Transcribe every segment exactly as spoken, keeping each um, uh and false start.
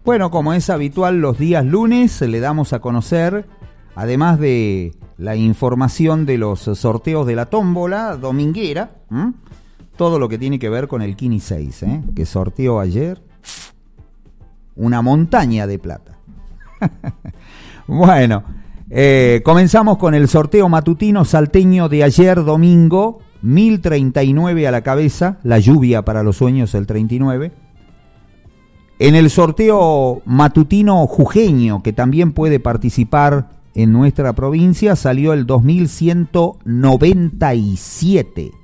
Bueno, como es habitual los días lunes, le damos a conocer, además de la información de los sorteos de la tómbola dominguera, ¿m? todo lo que tiene que ver con el Kini seis, ¿eh? que sorteó ayer una montaña de plata. Bueno, eh, comenzamos con el sorteo matutino salteño de ayer domingo, mil treinta y nueve a la cabeza, la lluvia para los sueños el treinta y nueve. En el sorteo matutino jujeño, que también puede participar en nuestra provincia, salió el dos mil ciento noventa y siete.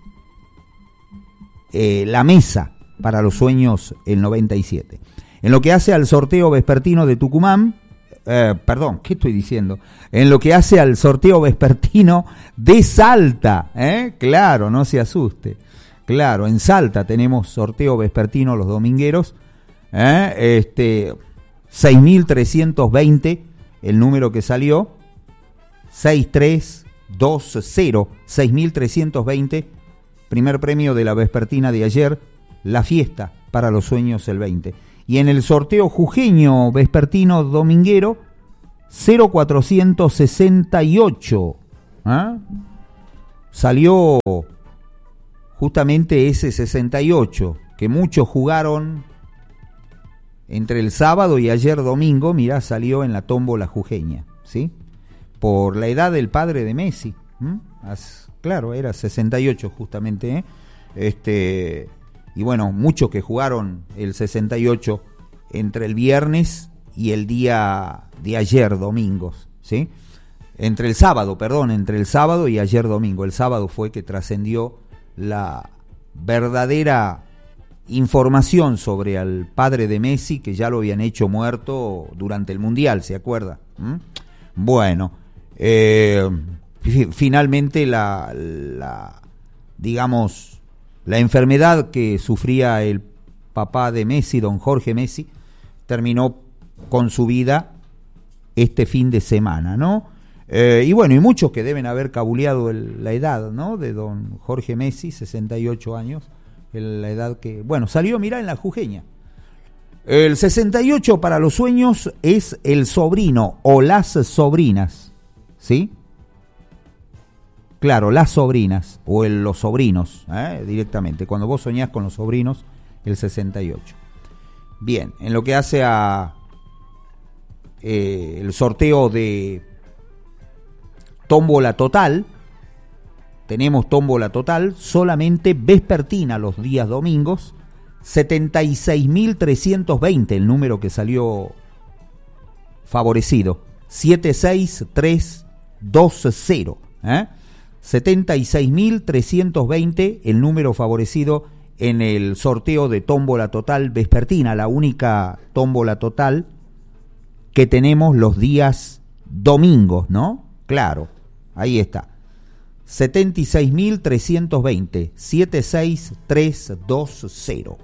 Eh, la mesa para los sueños el noventa y siete. En lo que hace al sorteo vespertino de Tucumán, eh, perdón, ¿qué estoy diciendo? En lo que hace al sorteo vespertino de Salta, ¿eh? Claro, no se asuste. Claro, en Salta tenemos sorteo vespertino los domingueros, ¿eh? Este, seis mil trescientos veinte, el número que salió, seis tres dos cero, seis mil trescientos veinte, primer premio de la vespertina de ayer, la fiesta para los sueños el veinte. Y en el sorteo jujeño vespertino dominguero, cero cuatrocientos sesenta y ocho, ¿eh? salió justamente ese sesenta y ocho, que muchos jugaron entre el sábado y ayer domingo. Mirá, salió en la tómbola jujeña, ¿sí? Por la edad del padre de Messi. ¿Mm? As, claro, era sesenta y ocho justamente, ¿eh? Este, y bueno, muchos que jugaron el sesenta y ocho entre el viernes y el día de ayer domingo, ¿sí? Entre el sábado, perdón, entre el sábado y ayer domingo. El sábado fue que trascendió la verdadera información sobre al padre de Messi, que ya lo habían hecho muerto durante el Mundial, ¿se acuerda? ¿Mm? Bueno, eh, finalmente la, la, digamos, la enfermedad que sufría el papá de Messi, don Jorge Messi, terminó con su vida este fin de semana, ¿no? Eh, y bueno, y muchos que deben haber cabuleado el, la edad, ¿no? De don Jorge Messi, sesenta y ocho años. La edad que, bueno, salió, mirá, en la jujeña. El sesenta y ocho para los sueños es el sobrino o las sobrinas, ¿sí? Claro, las sobrinas o el, los sobrinos, ¿eh? directamente. Cuando vos soñás con los sobrinos, el sesenta y ocho. Bien, en lo que hace a eh, el sorteo de tómbola total, tenemos tómbola total, solamente vespertina los días domingos, setenta y seis mil trescientos veinte, el número que salió favorecido, siete seis tres dos cero, ¿eh? setenta y seis mil trescientos veinte, el número favorecido en el sorteo de tómbola total vespertina, la única tómbola total que tenemos los días domingos, ¿no? Claro, ahí está. setenta y seis mil trescientos veinte, siete seis tres dos cero.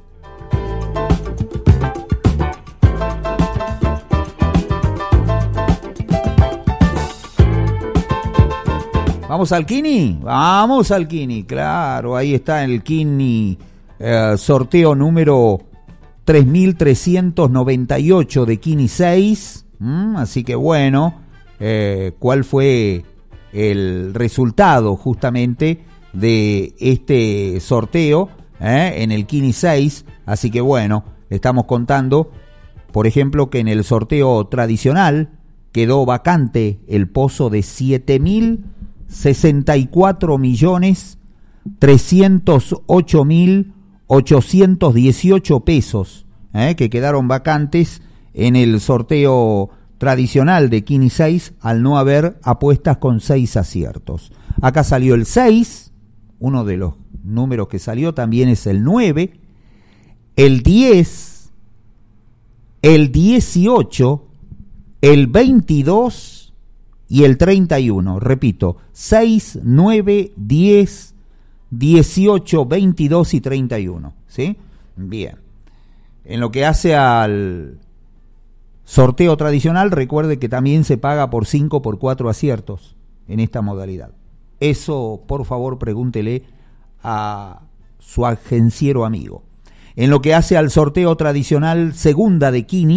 ¿Vamos al Kini? Vamos al Kini, claro, ahí está el Kini, eh, sorteo número tres mil trescientos noventa y ocho de Kini seis, mm, así que bueno, eh, ¿cuál fue el resultado justamente de este sorteo eh, en el Kini seis? Así que bueno, estamos contando, por ejemplo, que en el sorteo tradicional quedó vacante el pozo de siete mil sesenta y cuatro millones trescientos ocho mil ochocientos dieciocho pesos eh, que quedaron vacantes en el sorteo tradicional de Kini seis, al no haber apuestas con seis aciertos. Acá salió el seis, uno de los números que salió también es el nueve, el diez, el dieciocho, el veintidós y el treinta y uno. Repito, seis, nueve, diez, dieciocho, veintidós y treinta y uno. ¿Sí? Bien. En lo que hace al sorteo tradicional, recuerde que también se paga por cinco por cuatro aciertos en esta modalidad. Eso, por favor, pregúntele a su agenciero amigo. En lo que hace al sorteo tradicional segunda de Kini,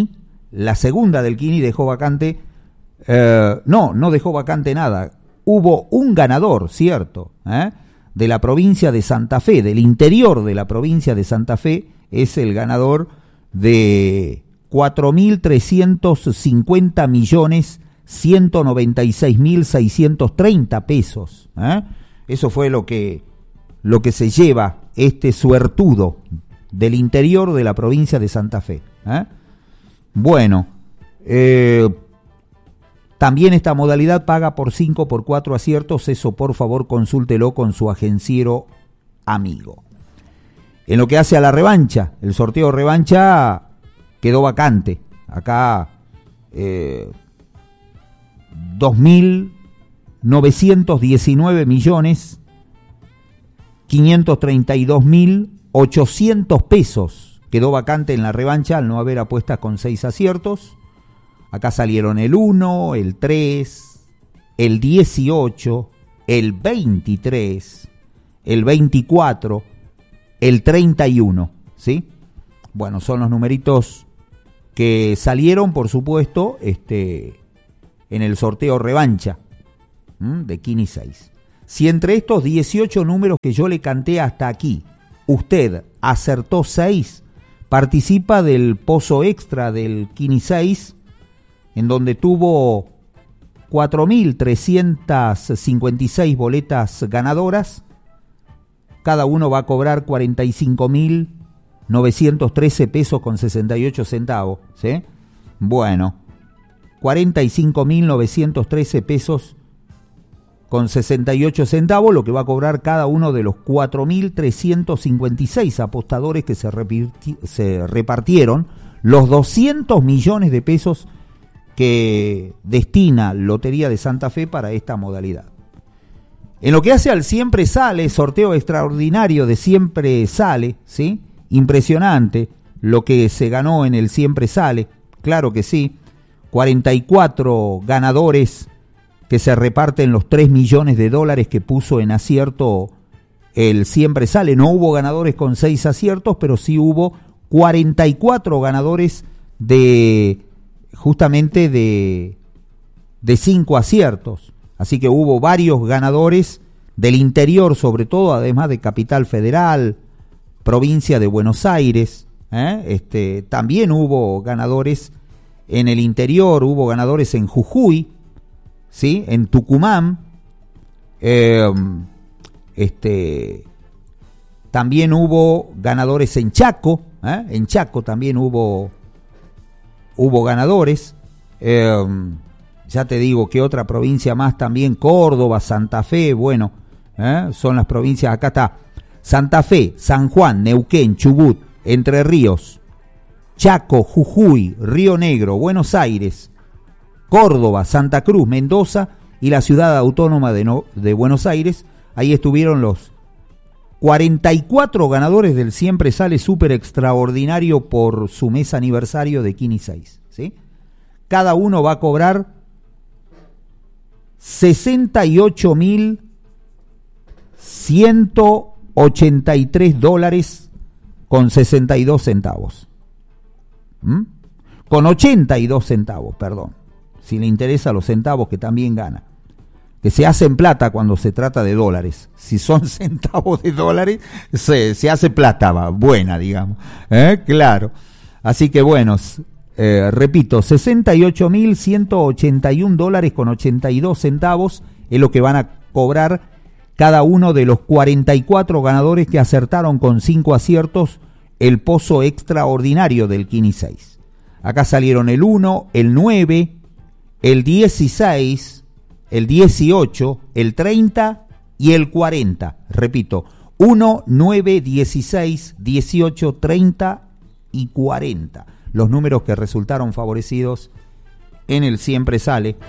la segunda del Kini dejó vacante, eh, no, no dejó vacante nada, hubo un ganador, cierto, ¿eh? de la provincia de Santa Fe, del interior de la provincia de Santa Fe, es el ganador de cuatro mil trescientos cincuenta millones ciento noventa y seis mil seiscientos treinta pesos. ¿eh? Eso fue lo que, lo que se lleva este suertudo del interior de la provincia de Santa Fe. ¿eh? Bueno, eh, también esta modalidad paga por cinco por cuatro aciertos, eso por favor consúltelo con su agenciero amigo. En lo que hace a la revancha, el sorteo revancha quedó vacante. Acá eh, dos mil novecientos diecinueve millones quinientos treinta y dos mil ochocientos pesos. Quedó vacante en la revancha al no haber apuestas con seis aciertos. Acá salieron el uno, el tres, el dieciocho, el veintitrés, el veinticuatro, el treinta y uno, ¿sí? Bueno, son los numeritos que salieron, por supuesto, este, en el sorteo revancha ¿m? de Kini seis. Si entre estos dieciocho números que yo le canté hasta aquí, usted acertó seis, participa del pozo extra del Kini seis, en donde tuvo cuatro mil trescientas cincuenta y seis boletas ganadoras. Cada uno va a cobrar cuarenta y cinco mil novecientos trece pesos con sesenta y ocho centavos. ¿sí? Bueno, cuarenta y cinco mil novecientos trece pesos con sesenta y ocho centavos, lo que va a cobrar cada uno de los cuatro mil trescientos cincuenta y seis apostadores que se, reparti- se repartieron los doscientos millones de pesos que destina Lotería de Santa Fe para esta modalidad. En lo que hace al Siempre Sale, sorteo extraordinario de Siempre Sale, ¿sí? Impresionante lo que se ganó en el Siempre Sale, claro que sí, cuarenta y cuatro ganadores que se reparten los tres millones de dólares que puso en acierto el Siempre Sale. No hubo ganadores con seis aciertos, pero sí hubo cuarenta y cuatro ganadores de justamente de, de cinco aciertos. Así que hubo varios ganadores del interior, sobre todo, además de Capital Federal, provincia de Buenos Aires. ¿eh? Este, también hubo ganadores en el interior, hubo ganadores en Jujuy, ¿sí? en Tucumán. Eh, este, también hubo ganadores en Chaco. ¿eh? En Chaco también hubo, hubo ganadores. Eh, Ya te digo, ¿qué otra provincia más también? Córdoba, Santa Fe, bueno, ¿eh? son las provincias, acá está, Santa Fe, San Juan, Neuquén, Chubut, Entre Ríos, Chaco, Jujuy, Río Negro, Buenos Aires, Córdoba, Santa Cruz, Mendoza y la ciudad autónoma de, no, de Buenos Aires. Ahí estuvieron los cuarenta y cuatro ganadores del Siempre Sale Súper Extraordinario por su mes aniversario de Kini seis, ¿sí? Cada uno va a cobrar sesenta y ocho mil ciento ochenta y tres dólares con sesenta y dos centavos. ¿Mm? Con ochenta y dos centavos, perdón. Si le interesa los centavos, que también gana. Que se hace en plata cuando se trata de dólares. Si son centavos de dólares, se, se hace plata va, buena, digamos. ¿Eh? Claro. Así que bueno... Eh, repito, sesenta y ocho mil ciento ochenta y un dólares con ochenta y dos centavos es lo que van a cobrar cada uno de los cuarenta y cuatro ganadores que acertaron con cinco aciertos el pozo extraordinario del Kini seis. Acá salieron el uno, el nueve, el dieciséis, el dieciocho, el treinta y el cuarenta. Repito, uno, nueve, dieciséis, dieciocho, treinta y cuarenta. Los números que resultaron favorecidos en el Siempre Sale.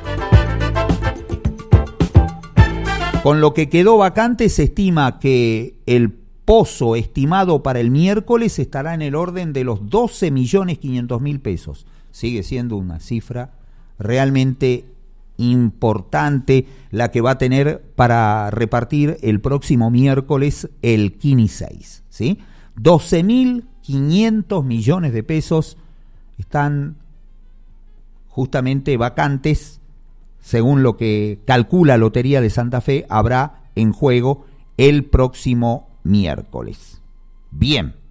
Con lo que quedó vacante, se estima que el pozo estimado para el miércoles estará en el orden de los doce millones quinientos mil pesos. Sigue siendo una cifra realmente importante la que va a tener para repartir el próximo miércoles el Kini seis, ¿sí? doce mil quinientos millones de pesos están justamente vacantes, según lo que calcula Lotería de Santa Fe, habrá en juego el próximo miércoles. Bien.